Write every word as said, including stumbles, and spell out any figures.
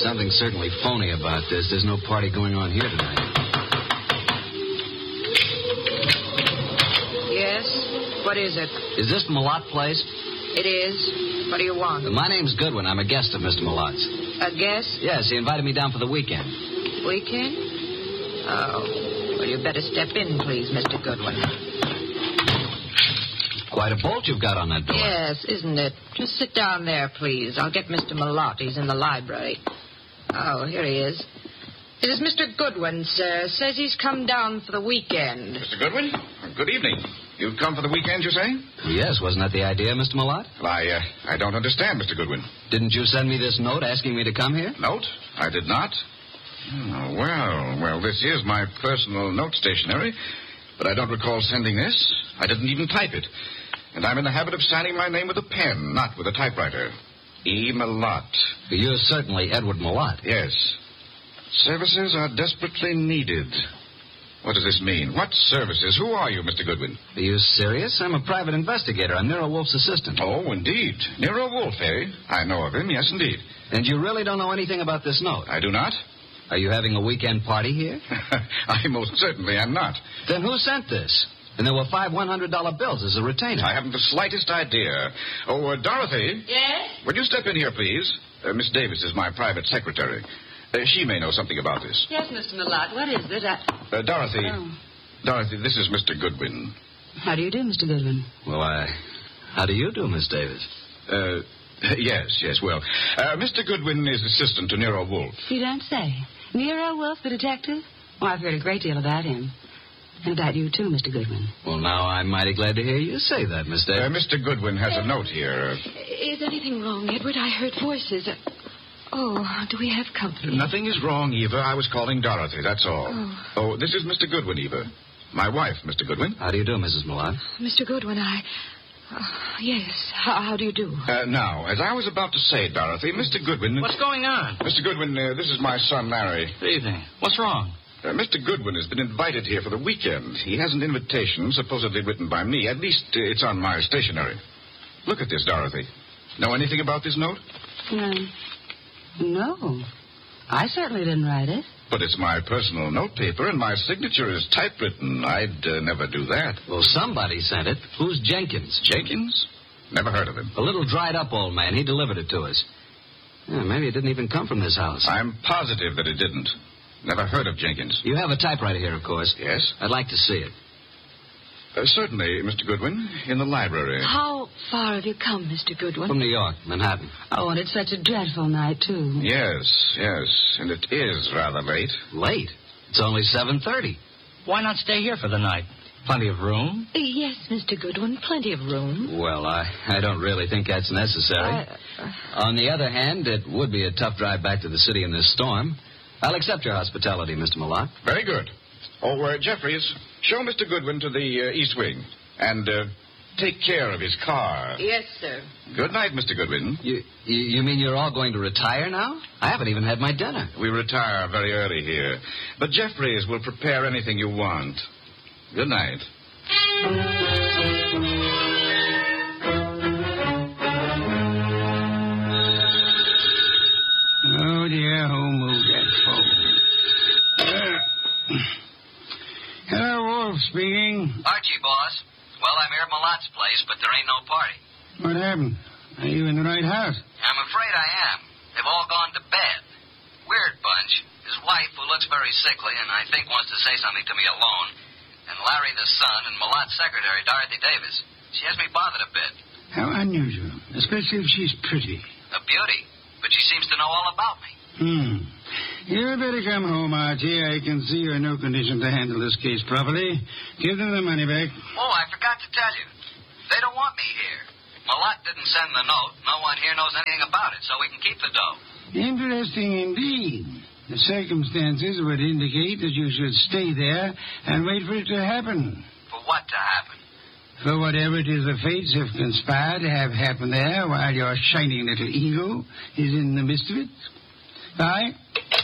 Something's certainly phony about this. There's no party going on here tonight. Yes? What is it? Is this Malott Place? It is. What do you want? My name's Goodwin. I'm a guest of Mister Malott's. A guest? Yes, he invited me down for the weekend. Weekend? Oh. Well, you better step in, please, Mister Goodwin. Quite a bolt you've got on that door. Yes, isn't it? Just sit down there, please. I'll get Mister Malott. He's in the library. Oh, here he is. It is Mister Goodwin, sir. Says he's come down for the weekend. Mister Goodwin, good evening. You've come for the weekend, you say? Yes, wasn't that the idea, Mister Malott? Well, I, uh, I don't understand, Mister Goodwin. Didn't you send me this note asking me to come here? Note? I did not. Oh, well, well, this is my personal note stationery, but I don't recall sending this. I didn't even type it. And I'm in the habit of signing my name with a pen, not with a typewriter. E. Malott. You're certainly Edward Malott. Yes. Services are desperately needed. What does this mean? What services? Who are you, Mister Goodwin? Are you serious? I'm a private investigator. I'm Nero Wolf's assistant. Oh, indeed. Nero Wolf, eh? I know of him, yes, indeed. And you really don't know anything about this note? I do not. Are you having a weekend party here? I most certainly am not. Then who sent this? And there were five one hundred dollar bills as a retainer. I haven't the slightest idea. Oh, uh, Dorothy. Yes? Would you step in here, please? Uh, Miss Davis is my private secretary. Uh, she may know something about this. Yes, Mister Malott. What is it? I... Uh, Dorothy. Oh. Dorothy, this is Mister Goodwin. How do you do, Mister Goodwin? Well, I... How do you do, Miss Davis? Uh, yes, yes, well. Uh, Mister Goodwin is assistant to Nero Wolf. You don't say. Nero Wolf, the detective? Oh, I've heard a great deal about him. And about you, too, Mister Goodwin. Well, now I'm mighty glad to hear you say that, Miss Davis. Uh, Mister Goodwin has a note here. Is anything wrong, Edward? I heard voices. Oh, do we have company? Nothing is wrong, Eva. I was calling Dorothy, that's all. Oh, oh this is Mister Goodwin, Eva. My wife, Mister Goodwin. How do you do, Missus Malott? Mister Goodwin, I... Uh, yes, how, how do you do? Uh, now, as I was about to say, Dorothy, Mister Goodwin... What's going on? Mister Goodwin, uh, this is my son, Larry. Good evening. What's wrong? Uh, Mister Goodwin has been invited here for the weekend. He has an invitation, supposedly written by me. At least uh, it's on my stationery. Look at this, Dorothy. Know anything about this note? No. No. I certainly didn't write it. But it's my personal notepaper, and my signature is typewritten. I'd uh, never do that. Well, somebody sent it. Who's Jenkins? Jenkins? Never heard of him. A little dried-up old man. He delivered it to us. Yeah, maybe it didn't even come from this house. I'm positive that it didn't. Never heard of Jenkins. You have a typewriter here, of course. Yes? I'd like to see it. Uh, certainly, Mister Goodwin, in the library. How far have you come, Mister Goodwin? From New York, Manhattan. Oh, and it's such a dreadful night, too. Yes, yes, and it is rather late. Late? It's only seven thirty. Why not stay here for the night? Plenty of room. Yes, Mister Goodwin, plenty of room. Well, I, I don't really think that's necessary. Uh, uh... On the other hand, it would be a tough drive back to the city in this storm. I'll accept your hospitality, Mister Malott. Very good. Oh, uh, Jeffries, show Mister Goodwin to the uh, East Wing. And uh, take care of his car. Yes, sir. Good night, Mister Goodwin. You, you you mean you're all going to retire now? I haven't even had my dinner. We retire very early here. But Jeffries will prepare anything you want. Good night. Oh, dear, who moved that phone? Uh, hello, Wolf speaking. Archie, boss. Well, I'm here at Malott's place, but there ain't no party. What happened? Are you in the right house? I'm afraid I am. They've all gone to bed. Weird bunch. His wife, who looks very sickly and I think wants to say something to me alone, and Larry the son, and Malott's secretary, Dorothy Davis. She has me bothered a bit. How unusual, especially if she's pretty. A beauty, but she seems to know all about me. Hmm. You'd better come home, Archie. I can see you're in no condition to handle this case properly. Give them the money back. Oh, I forgot to tell you. They don't want me here. Malott didn't send the note. No one here knows anything about it, so we can keep the dough. Interesting indeed. The circumstances would indicate that you should stay there and wait for it to happen. For what to happen? For whatever it is the fates have conspired to have happen there while your shining little ego is in the midst of it. Bye.